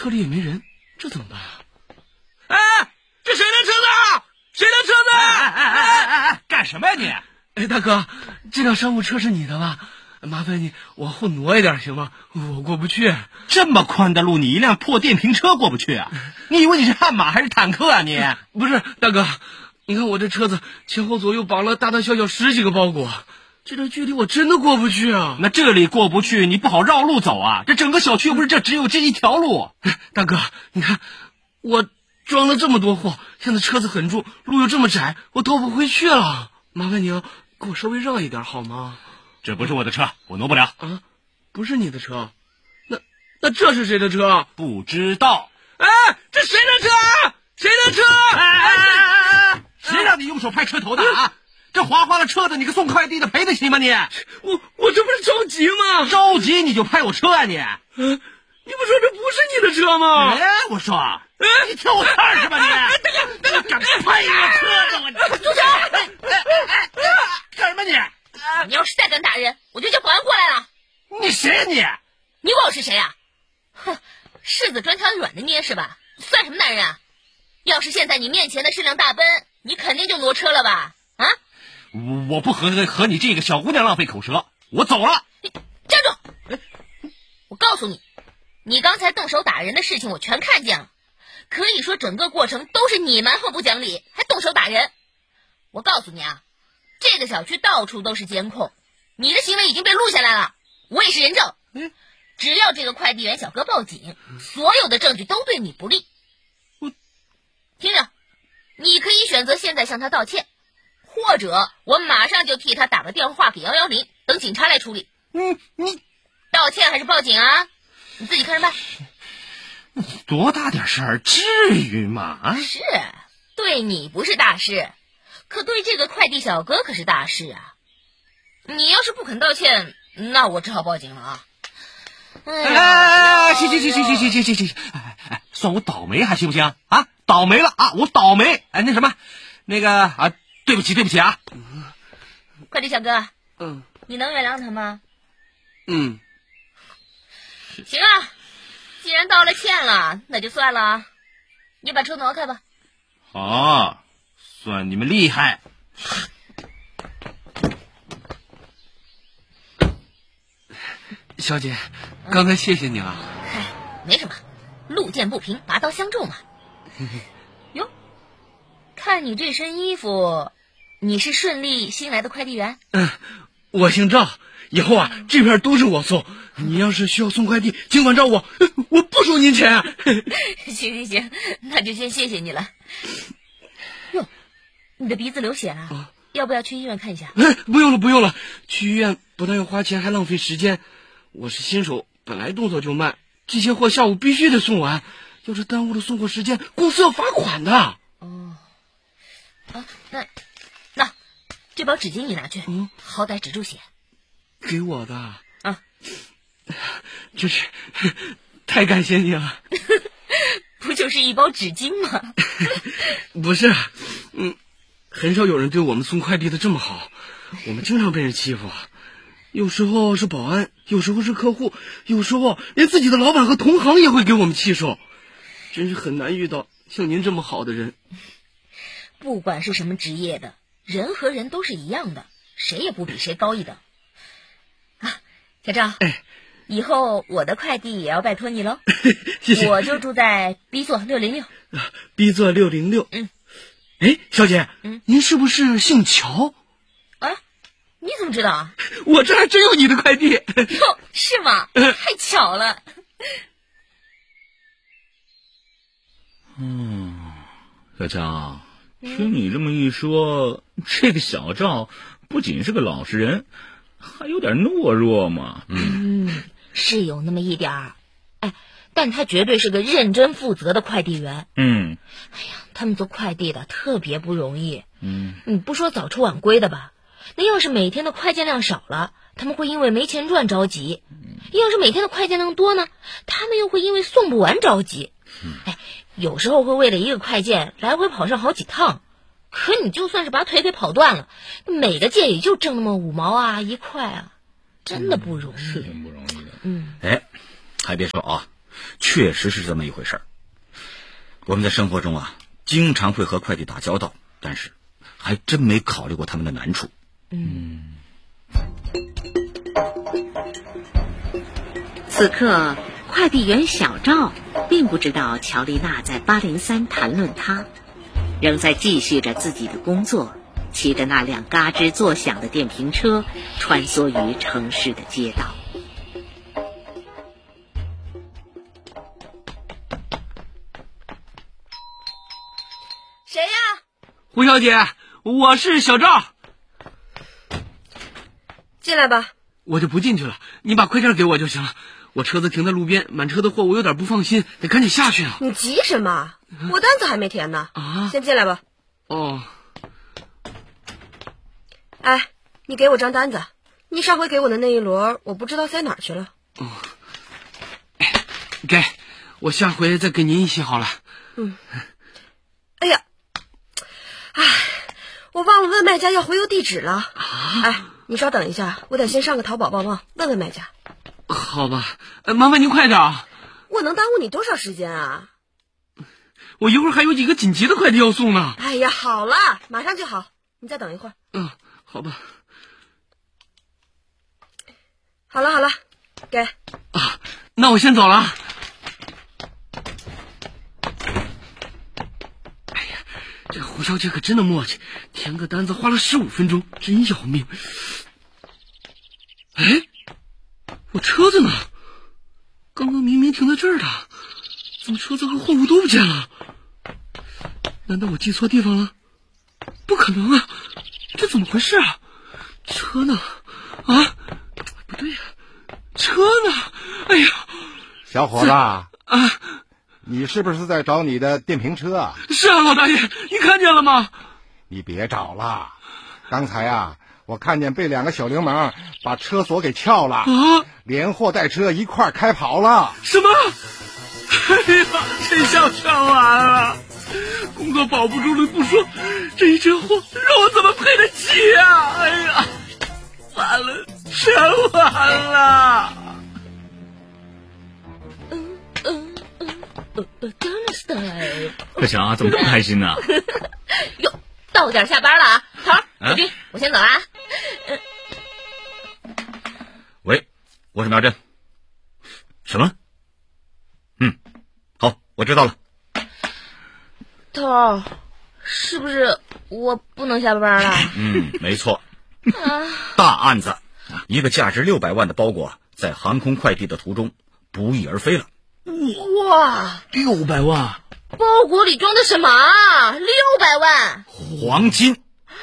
车里也没人，这怎么办啊？ 哎，这谁的车子啊？谁的车子？ 哎，干什么呀你？ 哎，大哥，这辆商务车是你的吧？麻烦你往后挪一点行吗？我过不去。 这么宽的路，你一辆破电瓶车过不去啊？你以为你是悍马还是坦克啊你？ 不是，大哥，你看我这车子前后左右绑了大大小小10几个包裹，这段距离我真的过不去啊。 那这里过不去，你不好绕路走啊？这整个小区又不是只有这一条路。 大哥，你看我装了这么多货，现在车子很重，路又这么窄，我倒不回去了。麻烦你啊，给我稍微让一点好吗？ 这不是我的车，我挪不了。 啊，不是你的车，那这是谁的车？ 不知道。 哎，这谁的车啊？谁的车？ 谁让你用手拍车头的啊？这哗哗的车子，你个送快递的赔得起吗你？ 我这不是着急吗？ 着急你就拍我车啊你？ 你不说这不是你的车吗？ 哎，我说，你挑我刺是吧你？大哥，敢拍我车子我？ 住手！ 干什么你？ 你要是再敢打人，我就叫保安过来了。 你谁呀你？ 你问我是谁啊？哼，柿子专挑软的捏是吧？算什么男人啊？要是现在你面前的是辆大奔，你肯定就挪车了吧？啊？ 我不和你这个小姑娘浪费口舌，我走了。 站住！我告诉你，你刚才动手打人的事情我全看见了，可以说整个过程都是你蛮横不讲理，还动手打人。我告诉你啊，这个小区到处都是监控，你的行为已经被录下来了，我也是人证。只要这个快递员小哥报警，所有的证据都对你不利。听着，你可以选择现在向他道歉，或者我马上就替他打个电话给110，等警察来处理。 你道歉还是报警啊？你自己看着办。 多大点事儿，至于吗？ 是，对你不是大事，可对这个快递小哥可是大事啊！你要是不肯道歉，那我只好报警了啊！ 行，算我倒霉还行不行啊？倒霉了啊，我倒霉。哎，那什么，对不起啊。 快递小哥，你能原谅他吗？行啊，既然道了歉了，那就算了啊。你把车挪开吧。 好，算你们厉害。 小姐，刚才谢谢你了。 嗨，没什么，路见不平拔刀相助嘛。哟，看你这身衣服，你是顺利新来的快递员？ 我姓赵，以后啊这片都是我送。你要是需要送快递，尽管找我，我不收您钱。 行，那就先谢谢你了。哟，你的鼻子流血了，要不要去医院看一下？ 不用了，去医院不但要花钱，还浪费时间。我是新手，本来动作就慢，这些货下午必须得送完，要是耽误了送货时间，公司要罚款的。 那这包纸巾你拿去，好歹止住血。 给我的啊， 真是太感谢你了。 不就是一包纸巾吗？ 不是，很少有人对我们送快递的这么好，我们经常被人欺负，有时候是保安，有时候是客户，有时候连自己的老板和同行也会给我们气受，真是很难遇到像您这么好的人。 不管是什么职业的，人和人都是一样的，谁也不比谁高一等。啊，小赵，以后我的快递也要拜托你喽。 谢谢。 我就住在 B 座606。 B 座606。小姐，您是不是姓乔？ 啊，你怎么知道啊？ 我这还真有你的快递。 哟，是吗？太巧了。 小乔，听你这么一说，这个小赵不仅是个老实人，还有点懦弱嘛。 是有那么一点儿，但他绝对是个认真负责的快递员。他们做快递的特别不容易。你不说早出晚归的吧，那要是每天的快件量少了，他们会因为没钱赚着急；要是每天的快件量多呢，他们又会因为送不完着急。有时候会为了一个快件来回跑上好几趟，可你就算是把腿给跑断了，每个件也就挣那么5毛啊1块啊，真的不容易。 是挺不容易的。还别说啊， 确实是这么一回事儿。我们在生活中啊，经常会和快递打交道，但是还真没考虑过他们的难处。 此刻，快递员小赵并不知道乔丽娜在803谈论他，仍在继续着自己的工作，骑着那辆嘎吱作响的电瓶车穿梭于城市的街道。 谁呀？ 胡小姐，我是小赵。 进来吧。 我就不进去了，你把快件给我就行了。我车子停在路边，满车的货，我有点不放心，得赶紧下去啊。 你急什么？我单子还没填呢。先进来吧。 哦。 哎，你给我张单子，你上回给我的那一摞，我不知道塞哪儿去了。 给，我下回再给您一些好了。 哎呀，我忘了问卖家要回邮地址了。你稍等一下，我得先上个淘宝旺旺问问卖家。 好吧，麻烦您快点啊！ 我能耽误你多少时间啊？ 我一会儿还有几个紧急的快递要送呢。 哎呀，好了，马上就好，你再等一会儿。 好吧。 好了，给。 那我先走了。哎呀，这胡小姐可真的默契，填个单子花了15分钟，真要命。哎，我车子呢？刚刚明明停在这儿的，怎么车子和货物都不见了？难道我记错地方了？不可能啊，这怎么回事啊？车呢？不对呀，车呢？哎呀， 小伙子，你是不是在找你的电瓶车啊？ 是啊，老大爷，你看见了吗？ 你别找了，刚才我看见被2个小流氓把车锁给撬了，连货带车一块开跑了。 什么？哎呀，真想全完了！工作保不住了不说，这一车货让我怎么赔得起啊？哎呀，完了，全完了！ 可强怎么这么开心呢？ 哟，到点下班了啊！头儿，小军，我先走了啊。 喂，我是苗振。什么？好，我知道了。 头儿，是不是我不能下班了？ 没错。大案子，一个价值600万的包裹在航空快递的途中不翼而飞了。 哇 ，600万！ 包裹里装的什么啊？600万！ 黄金。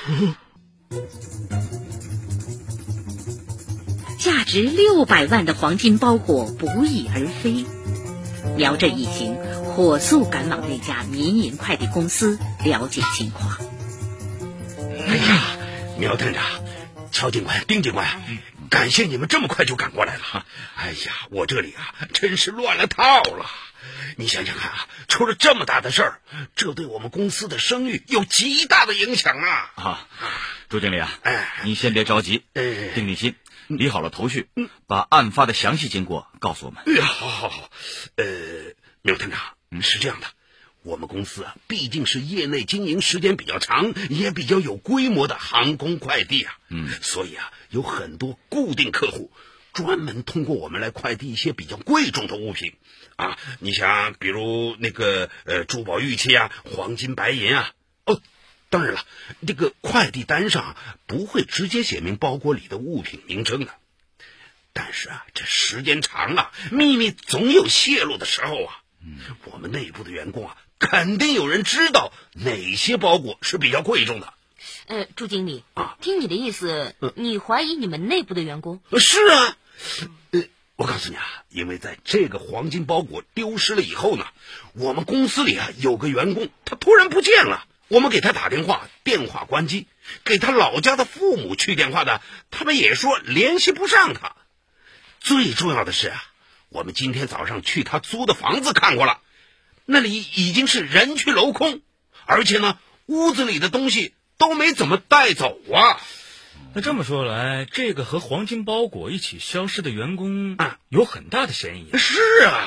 价值600万的黄金包裹不翼而飞，苗振一行火速赶往那家民营快递公司了解情况。 哎呀，苗探长、乔警官、丁警官，感谢你们这么快就赶过来了。哎呀，我这里真是乱了套了。你想想看出了这么大的事儿，这对我们公司的声誉有极大的影响啊！ 朱经理你先别着急，定定心，理好了头绪，把案发的详细经过告诉我们。 好。苗探长，是这样的，我们公司毕竟是业内经营时间比较长，也比较有规模的航空快递所以有很多固定客户专门通过我们来快递一些比较贵重的物品你想比如那个珠宝玉器黄金白银当然了，这个快递单上不会直接写明包裹里的物品名称的，但是这时间长了，秘密总有泄露的时候我们内部的员工肯定有人知道哪些包裹是比较贵重的。 朱经理听你的意思，你怀疑你们内部的员工？ 是我告诉你因为在这个黄金包裹丢失了以后呢，我们公司里有个员工他突然不见了，我们给他打电话，电话关机，给他老家的父母去电话的，他们也说联系不上他。最重要的是我们今天早上去他租的房子看过了，那里已经是人去楼空，而且呢屋子里的东西都没怎么带走那这么说来，这个和黄金包裹一起消失的员工有很大的嫌疑。 是